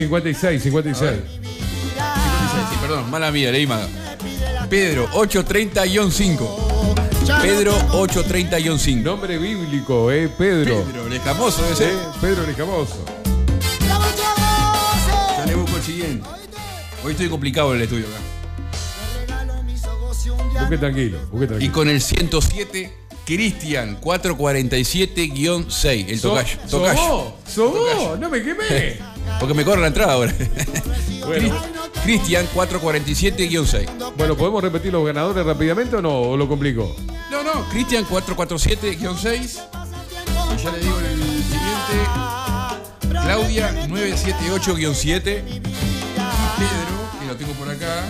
56. 56, sí, perdón, mala mía, leí mal. Pedro 830-5. Pedro 830-5. Nombre bíblico, Pedro. Pedro, el escamoso debe ser. Pedro el escamoso. Ya le busco el siguiente. Hoy estoy complicado en el estudio acá. Busque tranquilo. Y con el 107, Cristian 447-6. El tocayo. ¿Sos? No me quemé. Porque me corre la entrada ahora. Bueno. Cristian 447-6. Bueno, ¿podemos repetir los ganadores rápidamente o no? ¿O lo complico? No, Cristian 447-6. Y ya le digo el siguiente. Claudia 978-7. Pedro, que lo tengo por acá.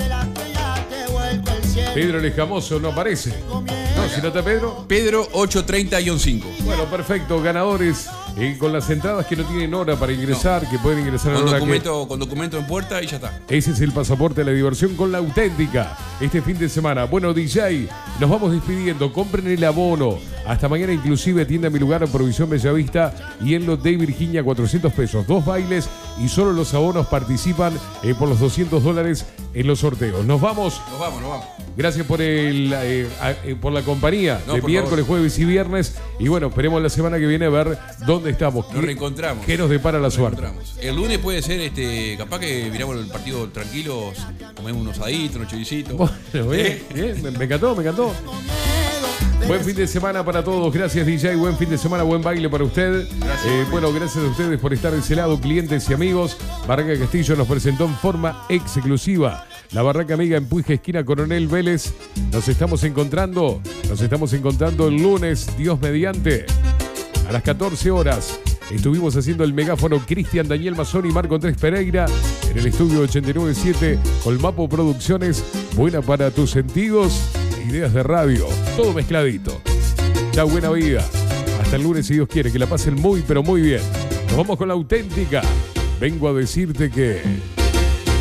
Pedro el escamoso no aparece. No, si no está Pedro. Pedro 830-5. Bueno, perfecto. Ganadores con las entradas que no tienen hora para ingresar, que pueden ingresar a la hora con documento en puerta y ya está. Ese es el pasaporte a la diversión con La Auténtica. Este fin de semana. Bueno, DJ, nos vamos despidiendo. Compren el abono. Hasta mañana inclusive tienda Mi Lugar en Provisión Bellavista y en los de Virginia, 400 pesos. 2 bailes y solo los abonos participan por los $200 en los sorteos. Nos vamos. Nos vamos. Gracias por por la compañía de miércoles, jueves y viernes. Y bueno, esperemos la semana que viene a ver dónde estamos. Nos reencontramos. ¿Qué nos depara la suerte? El lunes puede ser, capaz que miramos el partido tranquilos, comemos unos asaditos, unos choricitos. Bueno, bien. Me encantó. Buen fin de semana para todos. Gracias, DJ. Buen fin de semana, buen baile para usted. Gracias. Bueno, gracias a ustedes por estar de ese lado, clientes y amigos. Barraca Castillo nos presentó en forma exclusiva la Barraca Amiga en Puig, esquina Coronel Vélez. Nos estamos encontrando el lunes, Dios mediante, a las 14 horas. Estuvimos haciendo el megáfono Cristian Daniel Mazón y Marco Andrés Pereira en el estudio 89.7 Colmapo Producciones. Buena para tus sentidos. Ideas de radio, todo mezcladito. Chao, buena vida. Hasta el lunes si Dios quiere, que la pasen muy pero muy bien. Nos vamos con La Auténtica. Vengo a decirte que...